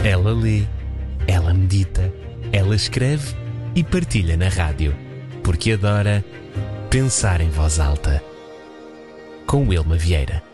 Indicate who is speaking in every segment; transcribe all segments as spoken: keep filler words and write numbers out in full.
Speaker 1: Ela lê, ela medita, ela escreve e partilha na rádio, porque adora pensar em voz alta. Com Wilma Vieira.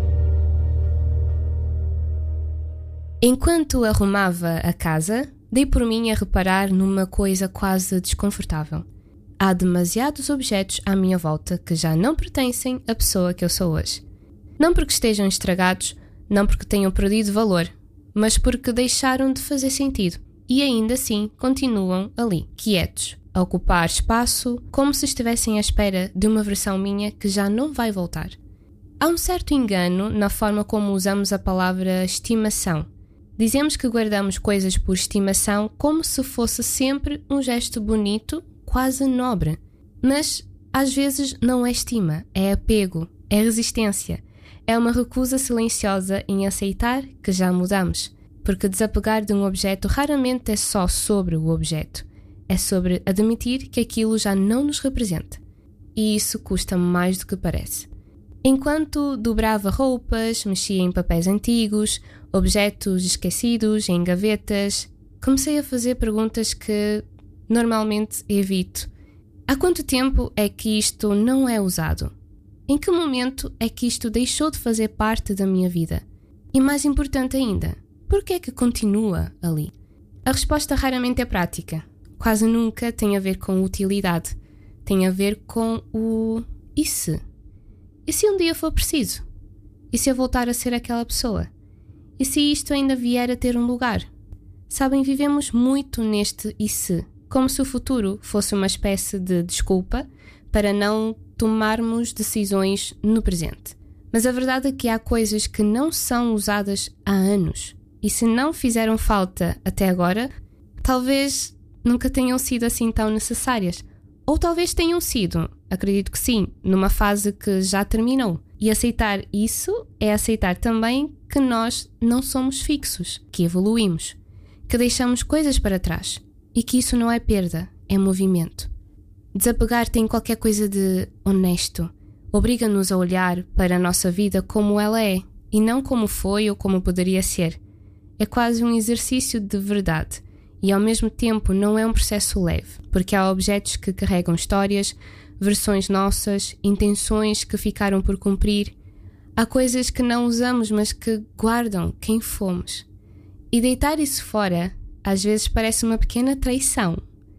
Speaker 2: Enquanto arrumava a casa, dei por mim a reparar numa coisa quase desconfortável. Há demasiados objetos à minha volta que já não pertencem à pessoa que eu sou hoje. Não porque estejam estragados, não porque tenham perdido valor, mas porque deixaram de fazer sentido e ainda assim continuam ali, quietos, a ocupar espaço como se estivessem à espera de uma versão minha que já não vai voltar. Há um certo engano na forma como usamos a palavra estimação. Dizemos que guardamos coisas por estimação como se fosse sempre um gesto bonito, quase nobre. Mas, às vezes, não é estima, é apego, é resistência. É uma recusa silenciosa em aceitar que já mudamos. Porque desapegar de um objeto raramente é só sobre o objeto. É sobre admitir que aquilo já não nos representa. E isso custa mais do que parece. Enquanto dobrava roupas, mexia em papéis antigos, objetos esquecidos em gavetas, comecei a fazer perguntas que normalmente evito. Há quanto tempo é que isto não é usado? Em que momento é que isto deixou de fazer parte da minha vida? E mais importante ainda, por que é que continua ali? A resposta raramente é prática. Quase nunca tem a ver com utilidade. Tem a ver com o e se? E se um dia for preciso? E se eu voltar a ser aquela pessoa? E se isto ainda vier a ter um lugar? Sabem, vivemos muito neste e se, como se o futuro fosse uma espécie de desculpa para não tomarmos decisões no presente. Mas a verdade é que há coisas que não são usadas há anos. E se não fizeram falta até agora, talvez nunca tenham sido assim tão necessárias. Ou talvez tenham sido, acredito que sim, numa fase que já terminou. E aceitar isso é aceitar também que nós não somos fixos, que evoluímos, que deixamos coisas para trás e que isso não é perda, é movimento. Desapegar tem qualquer coisa de honesto, obriga-nos a olhar para a nossa vida como ela é e não como foi ou como poderia ser. É quase um exercício de verdade e ao mesmo tempo não é um processo leve, porque há objetos que carregam histórias, versões nossas, intenções que ficaram por cumprir. Há coisas que não usamos, mas que guardam quem fomos. E deitar isso fora, às vezes parece uma pequena traição.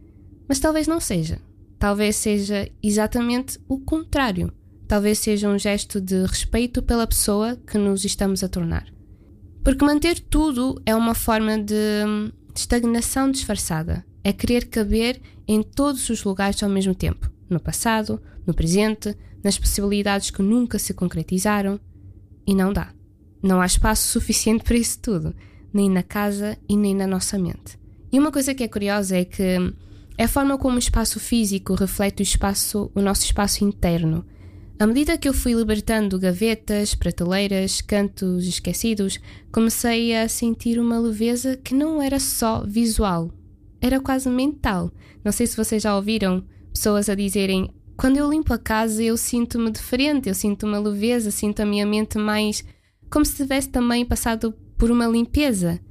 Speaker 2: Mas talvez não seja. Talvez seja exatamente o contrário. Talvez seja um gesto de respeito pela pessoa que nos estamos a tornar. Porque manter tudo é uma forma de estagnação disfarçada. É querer caber em todos os lugares ao mesmo tempo. No passado, no presente, nas possibilidades que nunca se concretizaram. E não dá. Não há espaço suficiente para isso tudo, nem na casa e nem na nossa mente. E uma coisa que é curiosa é que é a forma como o espaço físico reflete o, espaço, o nosso espaço interno. À medida que eu fui libertando gavetas, prateleiras, cantos esquecidos, comecei a sentir uma leveza que não era só visual, era quase mental. Não sei se vocês já ouviram pessoas a dizerem: quando eu limpo a casa eu sinto-me diferente, eu sinto uma leveza, sinto a minha mente mais como se tivesse também passado por uma limpeza.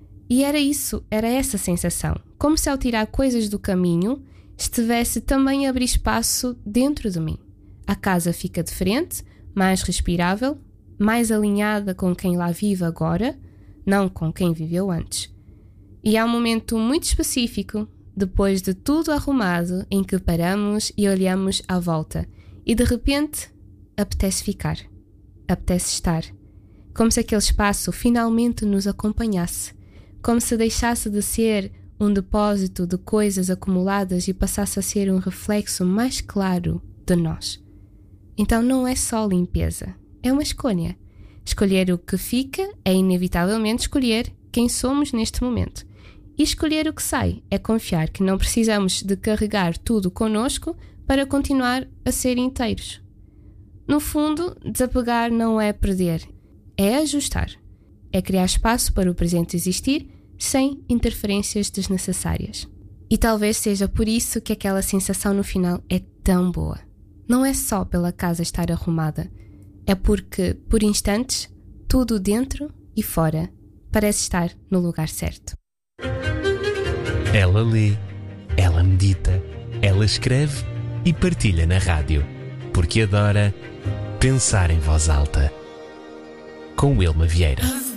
Speaker 2: E era isso, era essa sensação, como se ao tirar coisas do caminho estivesse também a abrir espaço dentro de mim. A casa fica diferente, mais respirável, mais alinhada com quem lá vive agora, não com quem viveu antes. E há um momento muito específico, depois de tudo arrumado, em que paramos e olhamos à volta. E de repente, apetece ficar. Apetece estar. Como se aquele espaço finalmente nos acompanhasse. Como se deixasse de ser um depósito de coisas acumuladas e passasse a ser um reflexo mais claro de nós. Então não é só limpeza, é uma escolha. Escolher o que fica é inevitavelmente escolher quem somos neste momento. E escolher o que sai é confiar que não precisamos de carregar tudo connosco para continuar a ser inteiros. No fundo, desapegar não é perder, é ajustar. É criar espaço para o presente existir sem interferências desnecessárias. E talvez seja por isso que aquela sensação no final é tão boa. Não é só pela casa estar arrumada, é porque, por instantes, tudo dentro e fora parece estar no lugar certo.
Speaker 1: Ela lê, ela medita, ela escreve e partilha na rádio, porque adora pensar em voz alta. Com Wilma Vieira.